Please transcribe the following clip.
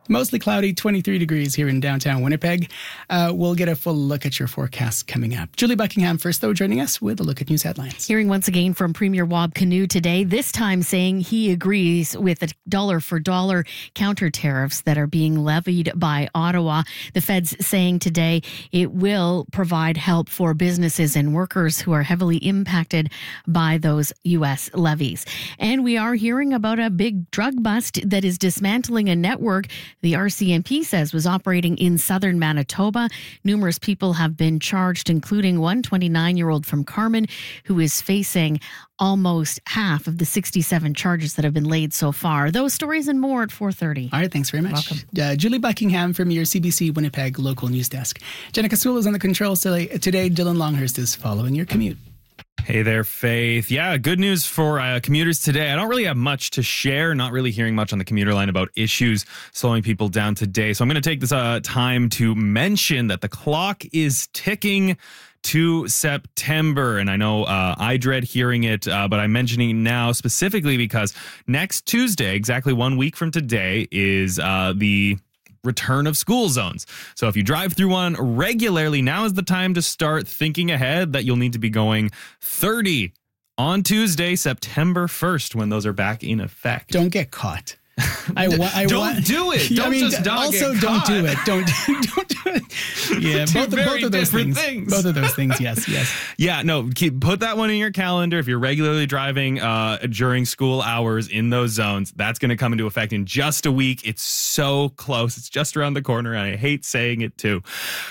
Mostly cloudy, 23 degrees here in downtown Winnipeg. We'll get a full look at your forecast coming up. Julie Buckingham first, though, joining us with a look at news headlines. Hearing once again from Premier Wab Kinew today, this time saying he agrees with the dollar-for-dollar counter tariffs that are being levied by Ottawa. The Fed's saying today it will provide help for businesses and workers who are heavily impacted by those U.S. levies. And we are hearing about a big drug bust that is dismantling a network the RCMP says was operating in southern Manitoba. Numerous people have been charged, including one 29-year-old from Carman who is facing almost half of the 67 charges that have been laid so far. Those stories and more at 4:30. All right, thanks very much. Welcome. Julie Buckingham from your CBC Winnipeg local news desk. Jenica Sewell is on the controls today. Dylan Longhurst is following your commute. Hey there, Faith. Yeah, good news for commuters today. I don't really have much to share, not really hearing much on the commuter line about issues slowing people down today. So I'm going to take this time to mention that the clock is ticking to September. And I know I dread hearing it, but I'm mentioning it now specifically because next Tuesday, exactly 1 week from today, is the return of school zones. So if you drive through one regularly, now is the time to start thinking ahead that you'll need to be going 30 on Tuesday, September 1st, when those are back in effect. Don't get caught. Don't do it. Don't just not also get don't caught. do it. Don't do it. Yeah, both of those things. Both of those things. Yes. Yeah, no, put that one in your calendar. If you're regularly driving during school hours in those zones, that's going to come into effect in just a week. It's so close. It's just around the corner, and I hate saying it too.